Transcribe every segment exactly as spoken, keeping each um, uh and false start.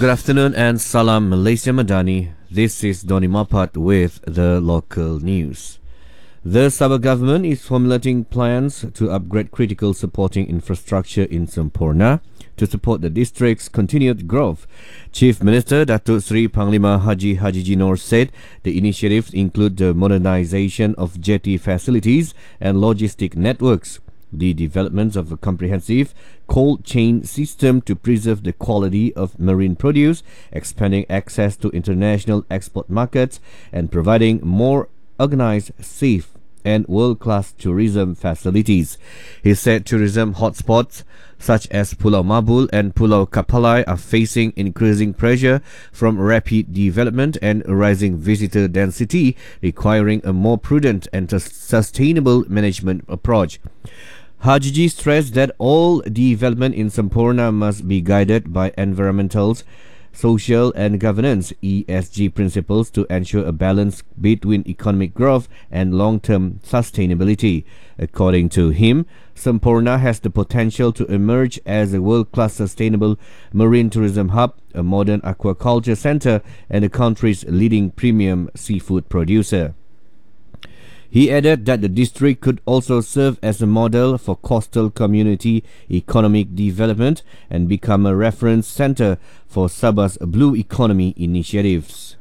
Good afternoon and Salam Malaysia Madani. This is Doni Mapat with the local news. The Sabah government is formulating plans to upgrade critical supporting infrastructure in Semporna to support the district's continued growth. Chief Minister Datuk Seri Panglima Haji Hajiji Noor said the initiatives include the modernization of jetty facilities and logistic networks, the development of a comprehensive cold chain system to preserve the quality of marine produce, expanding access to international export markets, and providing more organized, safe, and world-class tourism facilities. He said tourism hotspots such as Pulau Mabul and Pulau Kapalai are facing increasing pressure from rapid development and rising visitor density, requiring a more prudent and sustainable management approach. Hajiji stressed that all development in Semporna must be guided by environmental, social and governance E S G principles to ensure a balance between economic growth and long-term sustainability. According to him, Semporna has the potential to emerge as a world-class sustainable marine tourism hub, a modern aquaculture center, and the country's leading premium seafood producer. He added that the district could also serve as a model for coastal community economic development and become a reference center for Sabah's blue economy initiatives.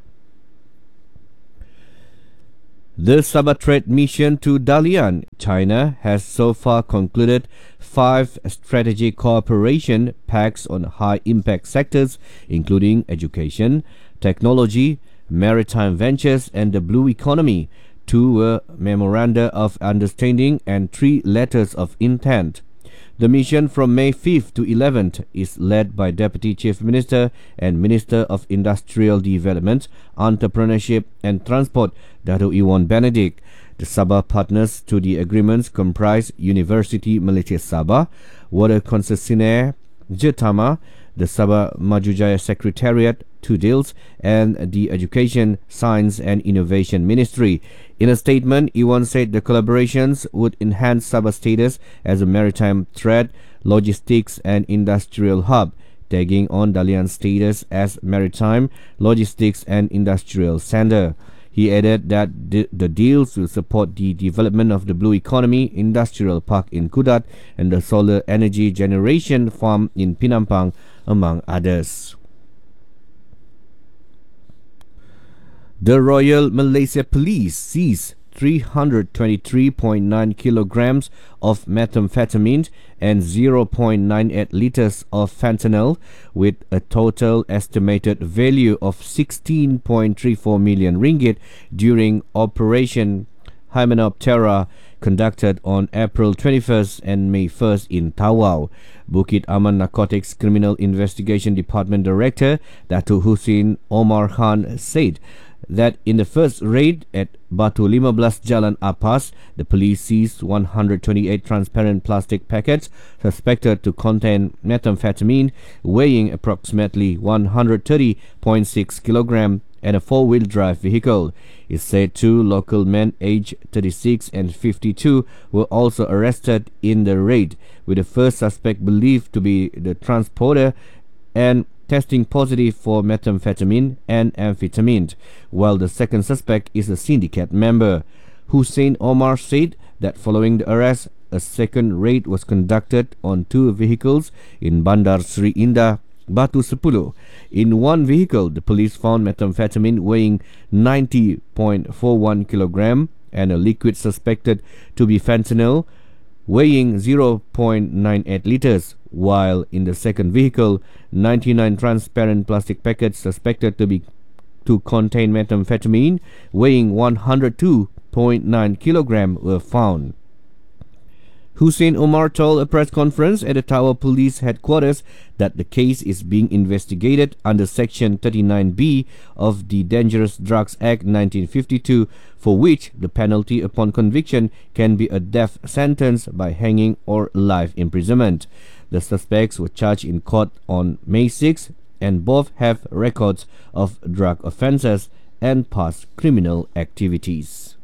The Sabah Trade Mission to Dalian, China, has so far concluded five strategic cooperation pacts on high-impact sectors, including education, technology, maritime ventures, and the blue economy. Two were memoranda of understanding and three letters of intent. The mission from May fifth to eleventh is led by Deputy Chief Minister and Minister of Industrial Development, Entrepreneurship and Transport, Dato' Iwan Benedict. The Sabah partners to the agreements comprise University Malaysia Sabah, Water Concessionaire Jetama, the Sabah Majujaya Secretariat, Tudils, and the Education, Science and Innovation Ministry. In a statement, Iwan said the collaborations would enhance Sabah's status as a maritime trade, logistics and industrial hub, tagging on Dalian's status as maritime, logistics and industrial center. He added that the, the deals will support the development of the Blue Economy Industrial Park in Kudat and the solar energy generation farm in Pinampang, among others. The Royal Malaysia Police seized three hundred twenty-three point nine kilograms of methamphetamine and zero point nine eight liters of fentanyl, with a total estimated value of sixteen point three four million ringgit during Operation Hymenoptera, conducted on April twenty-first and May first in Tawau. Bukit Aman Narcotics Criminal Investigation Department Director Dato' Hussein Omar Khan said that in the first raid at Batu fifteen Jalan Apas, the police seized one hundred twenty-eight transparent plastic packets suspected to contain methamphetamine, weighing approximately one hundred thirty point six kilograms, and a four-wheel drive vehicle. It said two local men aged thirty-six and fifty-two were also arrested in the raid, with the first suspect believed to be the transporter and testing positive for methamphetamine and amphetamine, while the second suspect is a syndicate member. Hussein Omar said that following the arrest, a second raid was conducted on two vehicles in Bandar Sri Indah, Batu Sepuluh. In one vehicle, the police found methamphetamine weighing ninety point four one kilograms and a liquid suspected to be fentanyl weighing zero point nine eight liters, while in the second vehicle, ninety-nine transparent plastic packets suspected to be to contain methamphetamine weighing one hundred two point nine kilograms were found. Hussein Omar told a press conference at the Tawau Police Headquarters that the case is being investigated under Section thirty-nine B of the Dangerous Drugs Act nineteen fifty-two, for which the penalty upon conviction can be a death sentence by hanging or life imprisonment. The suspects were charged in court on May sixth, and both have records of drug offences and past criminal activities.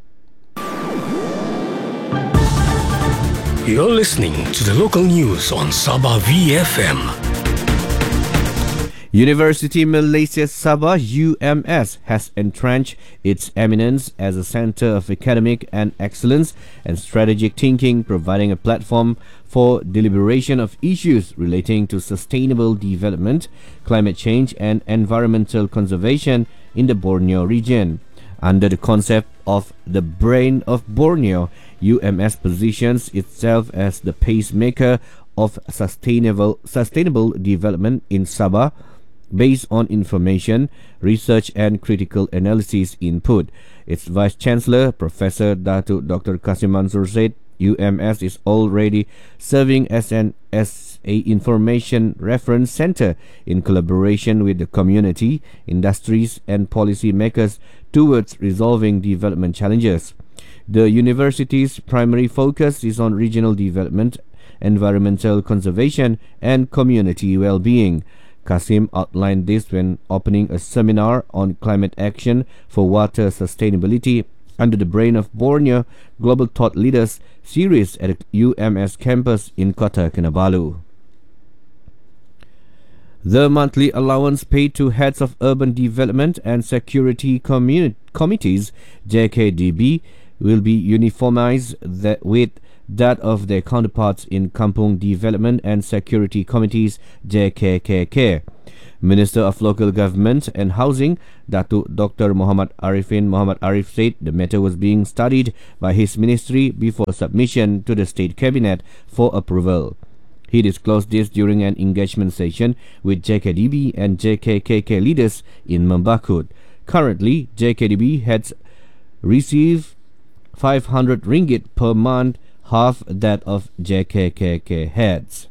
You're listening to the local news on Sabah V F M. University Malaysia Sabah U M S has entrenched its eminence as a center of academic and excellence and strategic thinking, providing a platform for deliberation of issues relating to sustainable development, climate change and environmental conservation in the Borneo region. Under the concept of the brain of Borneo, U M S positions itself as the pacemaker of sustainable sustainable development in Sabah, based on information, research and critical analysis input. Its Vice Chancellor, Professor Datuk Doctor Kasim Mansur said U M S is already serving as an as a information reference center in collaboration with the community, industries and policy makers towards resolving development challenges. The university's primary focus is on regional development, environmental conservation and community well-being. Kasim outlined this when opening a seminar on climate action for water sustainability under the Brain of Borneo Global Thought Leaders series at the U M S campus in Kota Kinabalu. The monthly allowance paid to heads of urban development and security communi- committees, J K D B, will be uniformized that with that of their counterparts in Kampung Development and Security Committees, J K K K. Minister of Local Government and Housing, Datuk Doctor Muhammad Arifin Muhammad Arif said the matter was being studied by his ministry before submission to the State Cabinet for approval. He disclosed this during an engagement session with J K D B and J K K K leaders in Membakut. Currently, J K D B has received five hundred ringgit per month, half that of J K K K heads.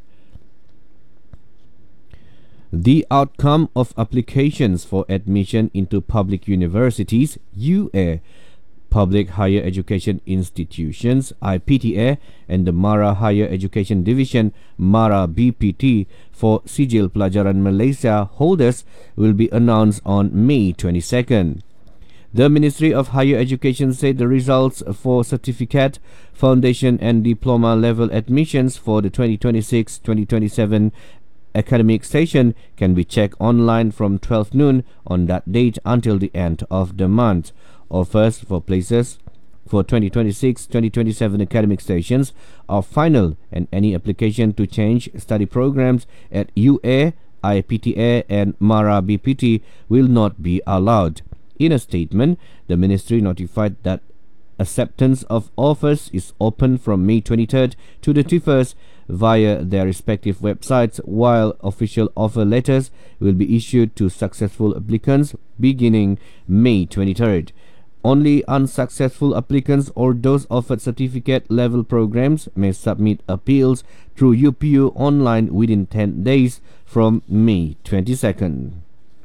The outcome of applications for admission into public universities, U A, Public Higher Education Institutions, I P T A, and the Mara Higher Education Division, Mara B P T, for Sijil Pelajaran Malaysia holders will be announced on May twenty-second. The Ministry of Higher Education said the results for certificate, foundation and diploma level admissions for the twenty twenty-six twenty twenty-seven academic session can be checked online from twelve noon on that date until the end of the month. Offers for places for twenty twenty-six twenty twenty-seven academic stations are final, and any application to change study programs at U A, I P T A and Mara B P T will not be allowed. In a statement, the ministry notified that acceptance of offers is open from May twenty-third to the thirty-first via their respective websites, while official offer letters will be issued to successful applicants beginning May twenty-third. Only unsuccessful applicants or those offered certificate level programs may submit appeals through U P U online within ten days from May twenty-second.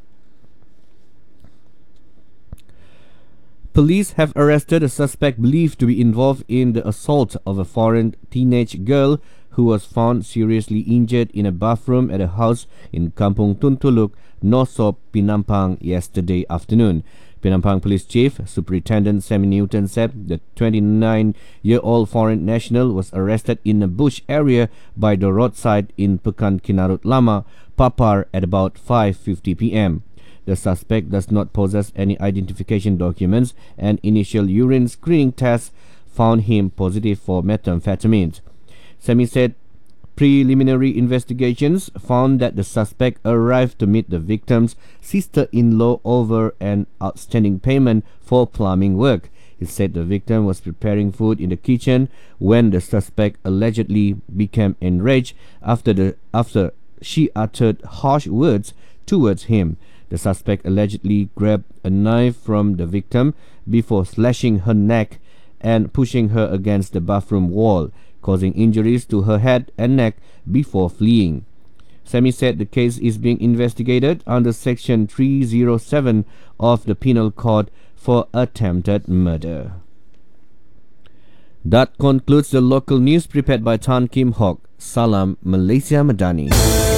Police have arrested a suspect believed to be involved in the assault of a foreign teenage girl who was found seriously injured in a bathroom at a house in Kampung Tuntuluk, Nosop, Penampang yesterday afternoon. Penampang Police Chief Superintendent Sammy Newton said the twenty-nine-year-old foreign national was arrested in a bush area by the roadside in Pekan Kinarut Lama, Papar at about five fifty p m The suspect does not possess any identification documents, and initial urine screening tests found him positive for methamphetamine. Semi said preliminary investigations found that the suspect arrived to meet the victim's sister-in-law over an outstanding payment for plumbing work. He said the victim was preparing food in the kitchen when the suspect allegedly became enraged after the after she uttered harsh words towards him. The suspect allegedly grabbed a knife from the victim before slashing her neck and pushing her against the bathroom wall, causing injuries to her head and neck before fleeing. Semi said the case is being investigated under Section three oh seven of the Penal Code for attempted murder. That concludes the local news prepared by Tan Kim Hock. Salam Malaysia Madani.